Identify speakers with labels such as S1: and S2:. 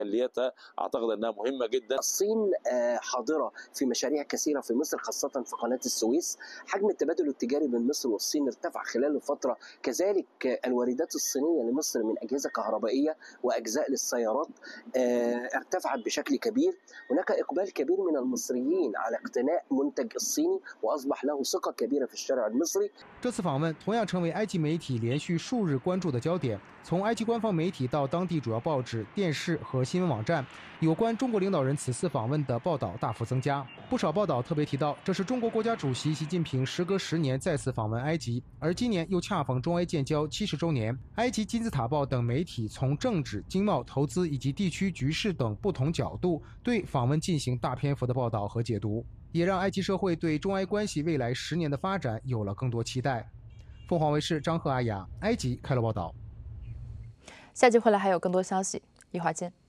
S1: اللي هي اعتقد انها مهمه جدا.
S2: الصين حاضره في مشاريع كثيره في مصر خاصه في قناه السويس. حجم التبادل التجاري بين مصر والصين ارتفع خلال الفتره، كذلك الواردات الصينيه لمصر من اجهزه كهربائيه واجزاء للسيارات ارتفعت بشكل كبير. هناك اقبال كبير من المصريين على اقتناء منتج الصيني واصبح له ثقه كبيره في الشارع المصري。
S3: 这次访问同样成为埃及媒体连续数日关注的焦点。从埃及官方媒体到当地主要报纸、电视和新闻网站，有关中国领导人此次访问的报道大幅增加。不少报道特别提到，这是中国国家主席习近平时隔10年再次访问埃及，而今年又恰逢中埃建交70周年。埃及金字塔报等媒体从政治、经贸、投资以及地区局势等不同角度对访问进行大篇幅的报道和解读，也让埃及社会对中埃关系未来10年的发展有了更多期待。凤凰卫视张赫、阿雅，埃及开罗报道。
S4: 下集回来还有更多消息，一会儿见。